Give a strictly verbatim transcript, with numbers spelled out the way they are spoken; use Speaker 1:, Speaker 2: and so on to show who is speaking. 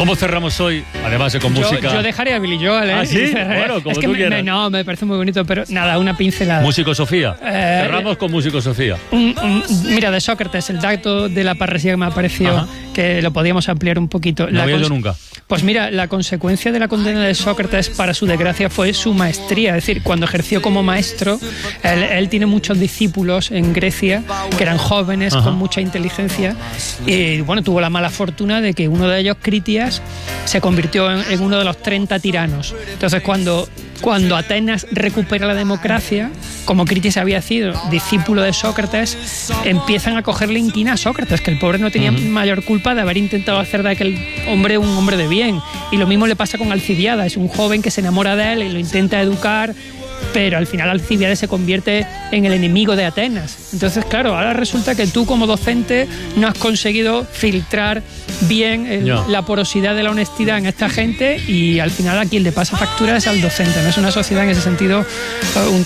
Speaker 1: ¿Cómo cerramos hoy? Además de con
Speaker 2: yo,
Speaker 1: música.
Speaker 2: Yo dejaría a Billy Joel, ¿eh?
Speaker 1: ¿Ah, sí? Bueno, como
Speaker 2: es que
Speaker 1: tú
Speaker 2: me,
Speaker 1: quieras.
Speaker 2: me, no, me parece muy bonito, pero nada, una pincelada.
Speaker 1: Músico Sofía.
Speaker 2: Eh,
Speaker 1: Cerramos con Músico Sofía.
Speaker 2: Un, un, mira, de Sócrates, el dato de la parresía que me ha parecido
Speaker 1: Ajá.
Speaker 2: que lo podíamos ampliar un poquito.
Speaker 1: No
Speaker 2: La
Speaker 1: había
Speaker 2: cons-
Speaker 1: ido nunca.
Speaker 2: Pues mira, la consecuencia de la condena de Sócrates, para su desgracia, fue su maestría. Es decir, cuando ejerció como maestro, él, él tiene muchos discípulos en Grecia que eran jóvenes,
Speaker 1: Ajá.
Speaker 2: con mucha inteligencia, y bueno, tuvo la mala fortuna de que uno de ellos, Critias, se convirtió en, en uno de los treinta tiranos. Entonces, cuando, cuando Atenas recupera la democracia, como Critias había sido discípulo de Sócrates, empiezan a cogerle inquina a Sócrates, que el pobre no tenía
Speaker 1: Uh-huh.
Speaker 2: mayor culpa de haber intentado hacer de aquel hombre un hombre de bien. Y lo mismo le pasa con Alcibiades, un joven que se enamora de él y lo intenta educar, pero al final Alcibiades se convierte en el enemigo de Atenas. Entonces, claro, ahora resulta que tú como docente no has conseguido filtrar bien el,
Speaker 1: Ya.
Speaker 2: la porosidad de la honestidad en esta gente, y al final a quien le pasa factura es al docente. No es una sociedad en ese sentido eh, un